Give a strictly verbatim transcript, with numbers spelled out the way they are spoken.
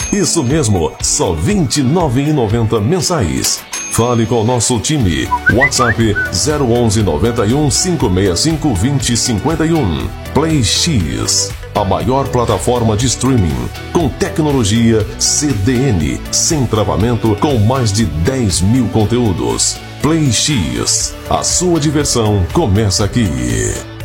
Isso mesmo, só vinte e nove reais e noventa centavos mensais. Fale com o nosso time. WhatsApp zero onze noventa e um, cinco seis cinco, vinte, cinquenta e um. PlayX, a maior plataforma de streaming com tecnologia C D N, sem travamento, com mais de dez mil conteúdos. PlayX, a sua diversão começa aqui.